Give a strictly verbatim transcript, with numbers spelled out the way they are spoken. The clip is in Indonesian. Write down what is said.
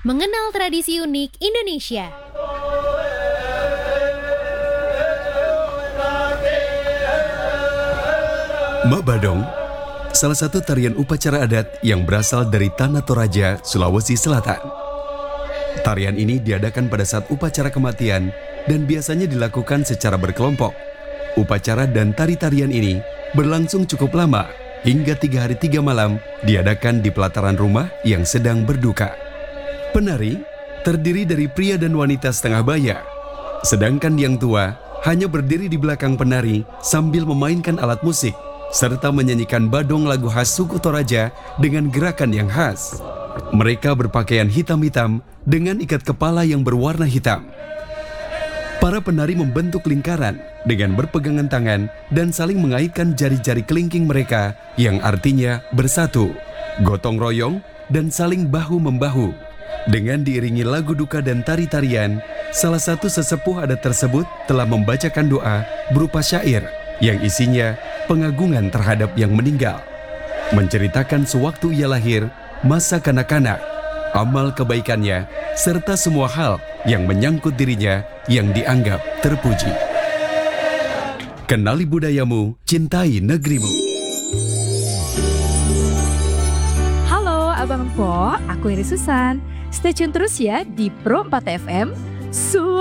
Mengenal tradisi unik Indonesia. Mak Badong, salah satu tarian upacara adat yang berasal dari Tanah Toraja, Sulawesi Selatan. Tarian ini diadakan pada saat upacara kematian dan biasanya dilakukan secara berkelompok. Upacara dan tari-tarian ini berlangsung cukup lama, hingga tiga hari tiga malam diadakan di pelataran rumah yang sedang berduka. Penari terdiri dari pria dan wanita setengah baya, sedangkan yang tua hanya berdiri di belakang penari sambil memainkan alat musik, serta menyanyikan badong lagu khas suku Toraja dengan gerakan yang khas. Mereka berpakaian hitam-hitam dengan ikat kepala yang berwarna hitam. Para penari membentuk lingkaran dengan berpegangan tangan dan saling mengaitkan jari-jari kelingking mereka yang artinya bersatu, gotong royong, dan saling bahu-membahu. Dengan diiringi lagu duka dan tari-tarian, salah satu sesepuh adat tersebut telah membacakan doa berupa syair yang isinya pengagungan terhadap yang meninggal, menceritakan sewaktu ia lahir, masa kanak-kanak, amal kebaikannya, serta semua hal yang menyangkut dirinya yang dianggap terpuji. Kenali budayamu, cintai negerimu. Halo Abang Po, aku Iri Susan. Stay tune terus ya di Pro empat F M. Su